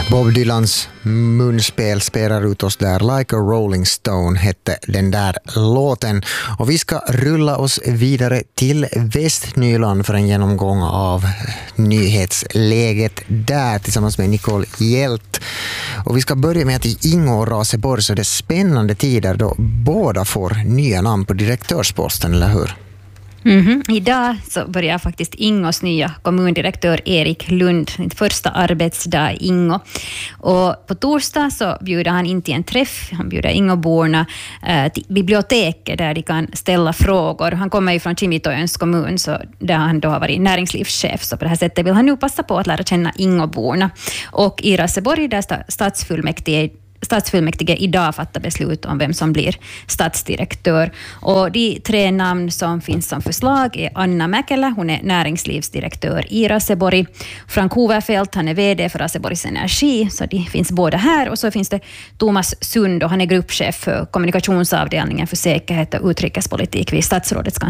Bob Dylans munspel spelar ut oss där. Like a Rolling Stone hette den där låten. Och vi ska rulla oss vidare till Västnyland för en genomgång av nyhetsläget där tillsammans med Nicole Hjelt. Och vi ska börja med att i Ingo och Raseborg så är det spännande tider då båda får nya namn på direktörsposten, eller hur? Idag så börjar faktiskt Ingos nya kommundirektör Erik Lund, sin första arbetsdag i Ingo. Och på torsdag så bjuder han in till en träff. Han bjuder Ingoborna till biblioteket där de kan ställa frågor. Han kommer ju från Kimitojöns kommun så där han då har varit näringslivschef. Så på det här sättet vill han nu passa på att lära känna Ingoborna. Och i Raseborg där Stadsfullmäktige idag fattar beslut om vem som blir stadsdirektör. Och de 3 namn som finns som förslag är Anna Mäkelä, hon är näringslivsdirektör i Raseborg. Frank Hoverfeldt, han är vd för Raseborgs Energi, så de finns båda här. Och så finns det Thomas Sund, och han är gruppchef för kommunikationsavdelningen för säkerhet och utrikespolitik vid statsrådets